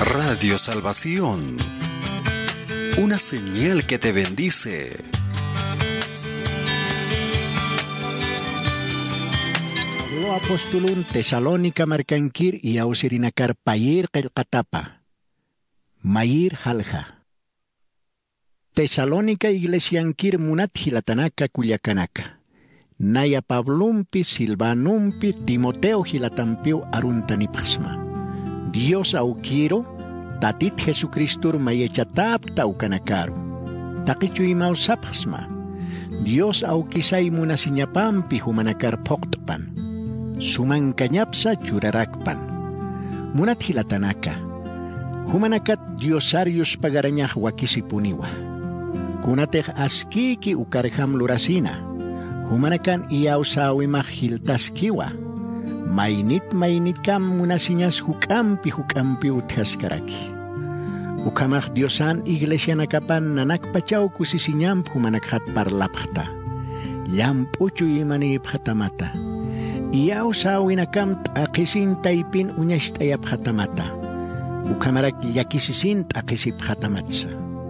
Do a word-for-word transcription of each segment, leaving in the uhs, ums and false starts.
Radio Salvación, una señal que te bendice. Lo apostolun Tesalónica markankir y ausirinakar payir qilqatapa. Mayir halja. Tesalónica iglesiankir munat hilatanaka kuyakanaka. Naya Pablumpi, Silvanumpi, Timoteo hilatampiu aruntanipasma. Dios auquiro, tatit Jesucristur mayechatap taukanakaru. Takichu imau sapasma. Dios aukisay munasinyapampi humanakar poktopan. Suman kanyapsa churarakpan. Munat hilatanaka. Humanakat diosarius pagaranyah wakisipuniwa. Kunateh askiki ukarham lurasina. Humanakan iyaw sawimah hiltaskiwa. Mainit mainit kam munasinyas hukampi hukampi uthaskaraki. Ukamah diosan iglesia nakapan nanak pachaw kusisinyam humanakhat parlapkhta. Yampuchu imani phatamata. Iyaw sawinakam takisin taipin unyashtayap phatamata. Ukamarak yakisisin takisip khatamatsa.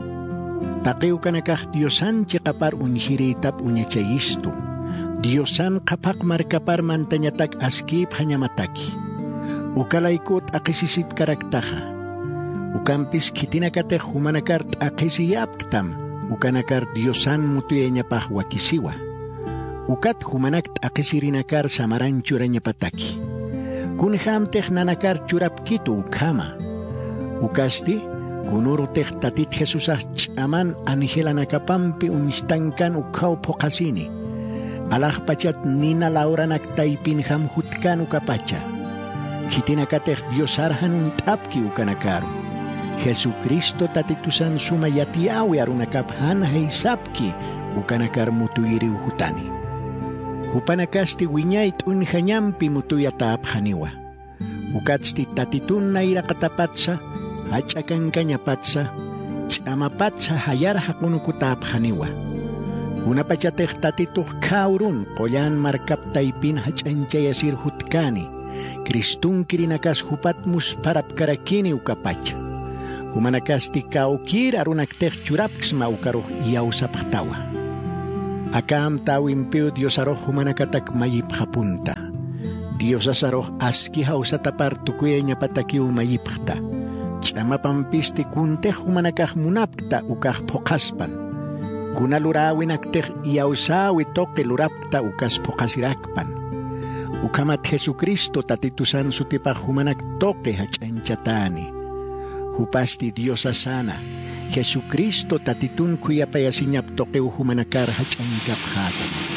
Taqiw kanakah diosan chikapar unhiritap unyachayistu. Diosan kapak markapar mantanyatak askip hanyamataki. Ukalaykut akisisit karaktaha. Ukampis kitinakate humanakar akisiyapktam. Ukanakar diosan mutuyanyapah wakisiwa. Ukat humanak akisirinakar samaran churanyapataki. Kunhamteh nanakar churapkitu ukama. Ukasti, kunuruteh tatit Jesusah chaman anihelanakapampi unistankan ukaw pokasini. Alah pachat nina lauranak taipin ham hutkan ukapacha. Kitinakateh diosarhan untapki ukanakaru. Jesucristo tatitusan sumayatiawi arunakaphan haisapki ukanakar mutuiri uhutani. Hupanakasti winyait unhanyampi mutuyatap haniwa. Ukatsti tatitun naira katapatsa. Hachakan kanyapatsa, chamapatsa hayar hakunukutap haniwa. Una pachateh tatituh kaurun, koyan markap taipin hachanchayasir hutkani, Kristun kirinakas hupatmus parap karakini ukapacha. Humanakasti kaukir arunakteh churapksma ukaruh iyaw sapahtawa. Akam tawimpiu diosaroh humanakatak mayip hapunta. Diosasaroh aski hausatapar tukuyanya patakiu mayipkta. Chama pampisti kunteh humanakah munapta ukah pokaspan. Kuna lurawin akteh iausawi toke lurapta ukas pokasirakpan. Ukamat Jesucristo tatitusan sutipah humanak toke hachanchatani. Hupasti Diosa sana. Jesucristo tatitun kuyapayasinyap toke humanakar hachancap hatan.